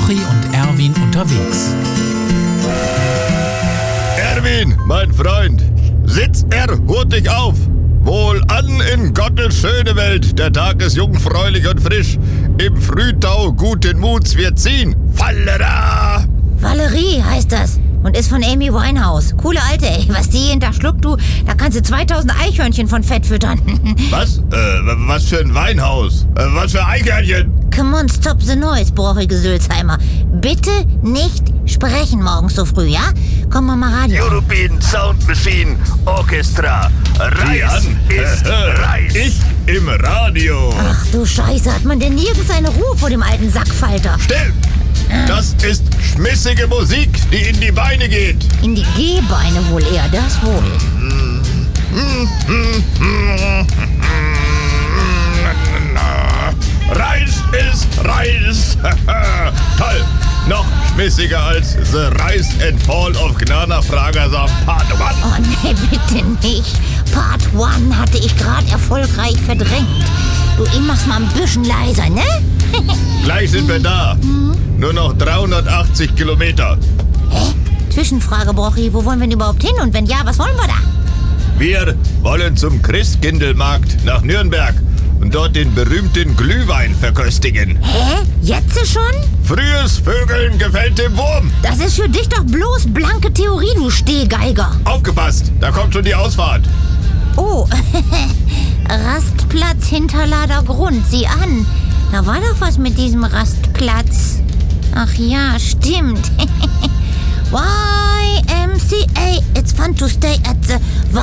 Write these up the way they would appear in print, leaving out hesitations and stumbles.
Brochi und Erwin unterwegs. Erwin, mein Freund, sitz hurtig auf. Wohlan in Gottes schöne Welt, der Tag ist jungfräulich und frisch. Im Frühtau guten Muts wir ziehen. Fallera! Valerie heißt das und ist von Amy Winehouse. Coole Alte, ey. Was die jeden Tag schluckt, du, da kannst du 2000 Eichhörnchen von Fett füttern. Was? Was für ein Weinhaus? Was für Eichhörnchen? Come on, stop the noise, brochige Sülzheimer. Bitte nicht sprechen morgens so früh, ja? Komm mal Radio. European Sound Machine Orchestra. Reis ist Reis. Ich im Radio. Ach du Scheiße, hat man denn nirgends eine Ruhe vor dem alten Sackfalter? Still! Das ist schmissige Musik, die in die Beine geht. In die Gehbeine wohl eher, das wohl. Reis ist Reis. Toll. Noch schmissiger als The Rise and Fall of Gnana Pragasam Part 1. Oh nee, bitte nicht. Part 1 hatte ich gerade erfolgreich verdrängt. Du, ich mach's mal ein bisschen leiser, ne? Gleich sind wir da. Nur noch 380 Kilometer. Hä? Zwischenfrage, Brochi, wo wollen wir denn überhaupt hin? Und wenn ja, was wollen wir da? Wir wollen zum Christkindlmarkt nach Nürnberg und dort den berühmten Glühwein verköstigen. Hä? Jetzt schon? Frühes Vögeln gefällt dem Wurm. Das ist für dich doch bloß blanke Theorie, du Stehgeiger. Aufgepasst, da kommt schon die Ausfahrt. Oh, Rastplatz Hinterlader Grund, sieh an. Da war doch was mit diesem Rastplatz. Ach ja, stimmt. YMCA, it's fun to stay at the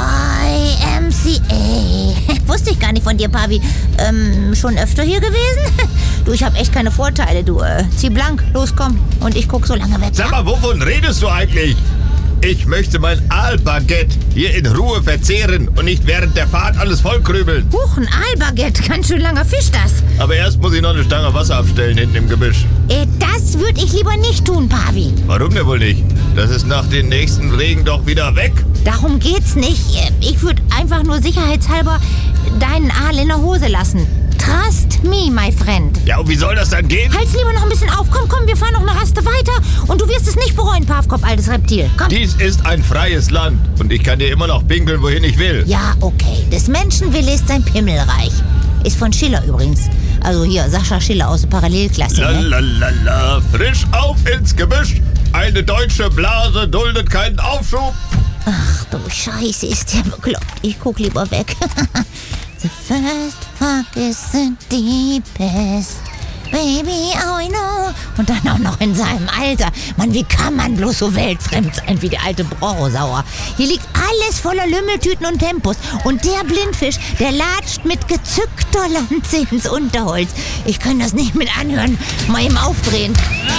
YMCA. Wusste ich gar nicht von dir, Pavi. Schon öfter hier gewesen? Du, ich hab echt keine Vorteile, du. Zieh blank, los, komm. Und ich guck so lange weg. Sag mal, wovon redest du eigentlich? Ich möchte mein Aalbaguette hier in Ruhe verzehren und nicht während der Fahrt alles vollkrümeln. Huch, ein Aalbaguette, ganz schön langer Fisch das. Aber erst muss ich noch eine Stange Wasser abstellen hinten im Gebüsch. Das würde ich lieber nicht tun, Pavi. Warum denn wohl nicht? Das ist nach den nächsten Regen doch wieder weg. Darum geht's nicht. Ich würde einfach nur sicherheitshalber deinen Aal in der Hose lassen. Trust me, my friend. Ja, und wie soll das dann gehen? Halt's lieber noch ein bisschen auf. Komm, wir fahren noch eine Raste weiter. Und du wirst es nicht bereuen, Pavkop, altes Reptil. Komm. Dies ist ein freies Land und ich kann dir immer noch pinkeln, wohin ich will. Ja, okay. Des Menschen Wille ist sein Pimmelreich. Ist von Schiller übrigens. Also hier, Sascha Schiller aus der Parallelklasse. Lalalala, frisch auf ins Gebüsch. Eine deutsche Blase duldet keinen Aufschub. Ach du Scheiße, ist der bekloppt. Ich guck lieber weg. The first fuck is the deepest. Baby, oh I know. Und dann auch noch in seinem Alter. Mann, wie kann man bloß so weltfremd sein wie der alte Brochosauer? Hier liegt alles voller Lümmeltüten und Tempos. Und der Blindfisch, der latscht mit gezückter Lanze ins Unterholz. Ich kann das nicht mit anhören. Mal ihm aufdrehen.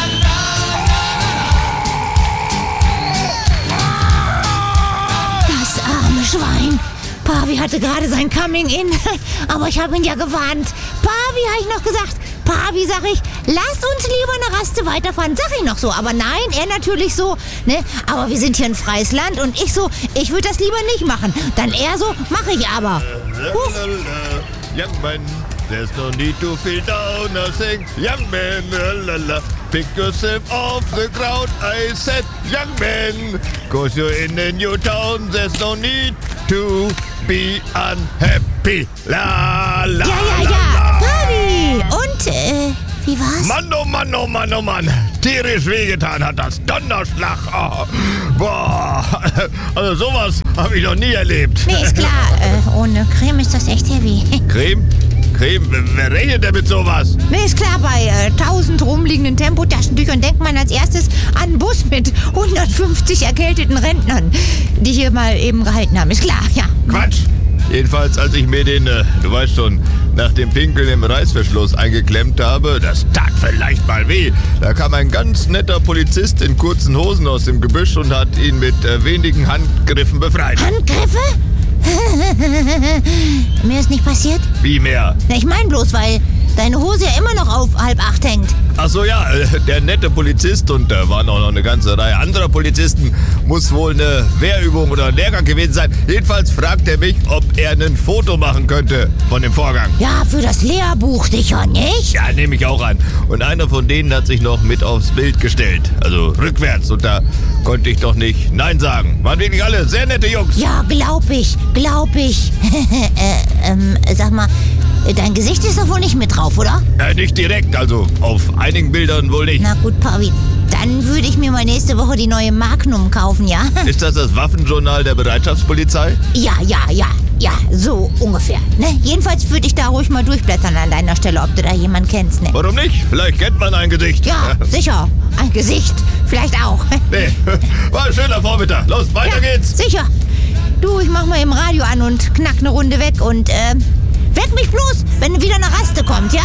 Das arme Schwein. Pavi hatte gerade sein Coming-in, aber ich habe ihn ja gewarnt. Pavi, habe ich noch gesagt. Pavi, sag ich, lass uns lieber eine Raste weiterfahren. Sag ich noch so, aber nein, er natürlich so, ne? Aber wir sind hier ein freies Land und ich so, ich würde das lieber nicht machen. Dann er so, mache ich aber. Young man, there's no need to feel down, I think. Young man, pick yourself off the ground, I said. Young man, cause you're in a new town, there's no need to be unhappy. La, la, Ja. Pavi! Und, wie war's? Mann, oh Mann, oh Mann, oh Mann. Tierisch wehgetan hat das. Donnerschlag. Oh. Boah. Also sowas habe ich noch nie erlebt. Nee, ist klar. Ohne Creme ist das echt heavy. Creme? Wer rechnet denn mit sowas? Nee, ist klar, bei 1000 rumliegenden Tempotaschentüchern denkt man als erstes an einen Bus mit 150 erkälteten Rentnern, die hier mal eben gehalten haben. Ist klar, ja. Quatsch. Jedenfalls, als ich mir den, du weißt schon, nach dem Pinkeln im Reißverschluss eingeklemmt habe, das tat vielleicht mal weh. Da kam ein ganz netter Polizist in kurzen Hosen aus dem Gebüsch und hat ihn mit wenigen Handgriffen befreit. Handgriffe? Mir ist nicht passiert? Wie mehr? Na, ich mein bloß, weil deine Hose ja immer noch auf 7:30 hängt. Ach so, ja, der nette Polizist und da waren auch noch eine ganze Reihe anderer Polizisten, muss wohl eine Wehrübung oder ein Lehrgang gewesen sein. Jedenfalls fragt er mich, ob er ein Foto machen könnte von dem Vorgang. Ja, für das Lehrbuch sicher nicht. Ja, nehme ich auch an. Und einer von denen hat sich noch mit aufs Bild gestellt. Also rückwärts. Und da konnte ich doch nicht Nein sagen. Waren wirklich alle sehr nette Jungs. Ja, glaub ich. Sag mal, dein Gesicht ist doch wohl nicht mit drauf, oder? Nicht direkt, also auf einigen Bildern wohl nicht. Na gut, Pavi, dann würde ich mir mal nächste Woche die neue Magnum kaufen, ja? Ist das Waffenjournal der Bereitschaftspolizei? Ja, so ungefähr, ne? Jedenfalls würde ich da ruhig mal durchblättern an deiner Stelle, ob du da jemanden kennst, ne? Warum nicht? Vielleicht kennt man ein Gesicht. Ja, sicher. Ein Gesicht. Vielleicht auch. Nee, war ein schöner Vormittag. Los, weiter geht's. Sicher. Du, ich mach mal im Radio an und knack eine Runde weg und weck mich bloß, wenn wieder eine Raste kommt, ja?